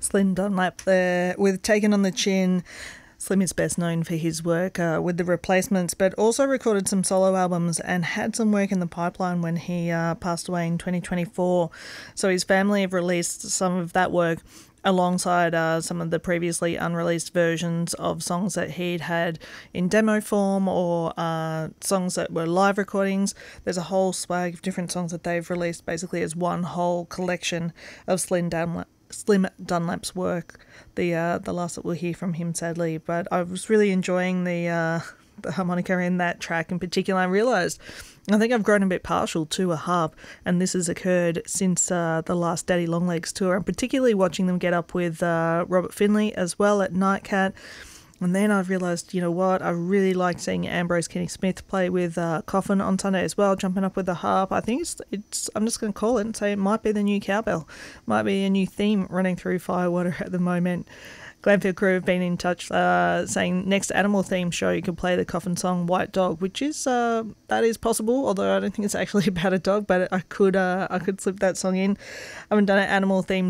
Slim Dunlap there with Taken on the Chin. Slim is best known for his work with The Replacements, but also recorded some solo albums and had some work in the pipeline when he passed away in 2024. So his family have released some of that work alongside some of the previously unreleased versions of songs that he'd had in demo form or songs that were live recordings. There's a whole swag of different songs that they've released basically as one whole collection of Slim Dunlap's work. The last that we'll hear from him, sadly, but I was really enjoying the harmonica in that track in particular. I realised I think I've grown a bit partial to a harp, and this has occurred since the last Daddy Longlegs tour. I'm particularly watching them get up with Robert Finley as well at Nightcat. And then I've realised, you know what, I really like seeing Ambrose Kenny Smith play with Coffin on Sunday as well, jumping up with the harp. I think it's I'm just going to call it and say it might be the new cowbell. Might be a new theme running through Firewater at the moment. Glanfield crew have been in touch saying next animal theme show you can play the Coffin song White Dog, which is that is possible, although I don't think it's actually about a dog, but I could slip that song in. I haven't done an animal theme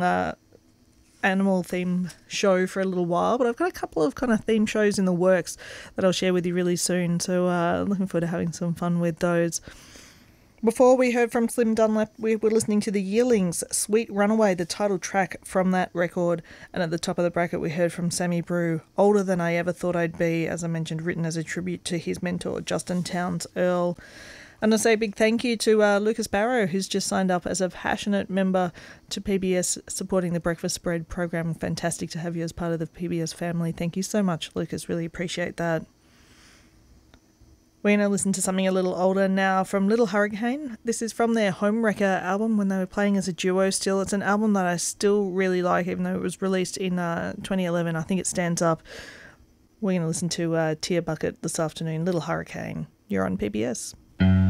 show for a little while, but I've got a couple of kind of theme shows in the works that I'll share with you really soon, so looking forward to having some fun with those. Before we heard from Slim Dunlap, we were listening to the Yearlings' Sweet Runaway, the title track from that record, and at the top of the bracket we heard from Sammy Brew, Older Than I Ever Thought I'd Be, as I mentioned, written as a tribute to his mentor Justin Townes Earle. And I say a big thank you to Lucas Barrow, who's just signed up as a passionate member to PBS supporting the Breakfast Spread program. Fantastic to have you as part of the PBS family. Thank you so much, Lucas. Really appreciate that. We're going to listen to something a little older now from Little Hurricane. This is from their Homewrecker album when they were playing as a duo still. It's an album that I still really like, even though it was released in 2011. I think it stands up. We're going to listen to Tear Bucket this afternoon. Little Hurricane. You're on PBS.